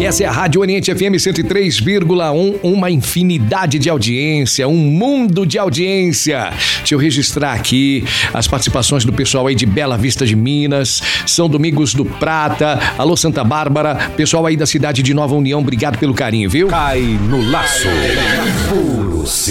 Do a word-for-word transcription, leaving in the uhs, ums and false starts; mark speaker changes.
Speaker 1: E essa é a Rádio Oriente F M cento e três vírgula um, uma infinidade de audiência, um mundo de audiência. Deixa eu registrar aqui as participações do pessoal aí de Bela Vista de Minas, São Domingos do Prata, alô Santa Bárbara, pessoal aí da cidade de Nova União, obrigado pelo carinho, viu?
Speaker 2: Cai no laço. Puro